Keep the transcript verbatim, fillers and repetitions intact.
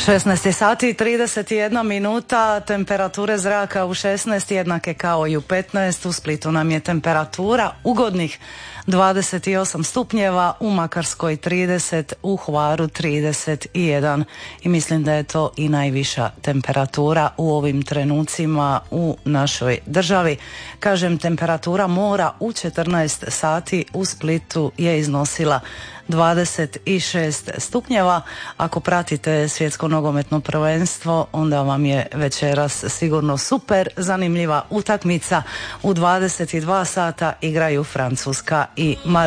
šesnaest sati i trideset jedna minuta, temperature zraka u šesnaest jednake kao i u petnaest. U Splitu nam je temperatura ugodnih dvadeset osam stupnjeva, u Makarskoj trideset, u Hvaru trideset jedan i mislim da je to i najviša temperatura u ovim trenucima u našoj državi. Kažem, temperatura mora u četrnaest sati u Splitu je iznosila dvadeset šest stupnjeva. Ako pratite svjetsko nogometno prvenstvo, onda vam je večeras sigurno super zanimljiva utakmica. U dvadeset dva sata igraju Francuska i Maroko.